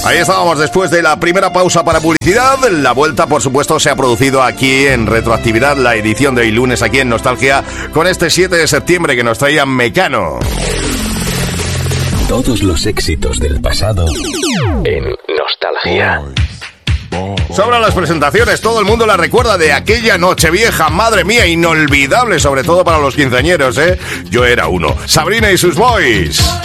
Ahí estábamos después de la primera pausa para publicidad. La vuelta, por supuesto, se ha producido aquí en Retroactividad, la edición de hoy lunes aquí en Nostalgia, con este 7 de septiembre que nos traía Mecano. Todos los éxitos del pasado en Nostalgia. Sobran las presentaciones, todo el mundo la recuerda de aquella Nochevieja, madre mía, inolvidable, sobre todo para los quinceañeros, ¿eh? Yo era uno. Sabrina y sus boys.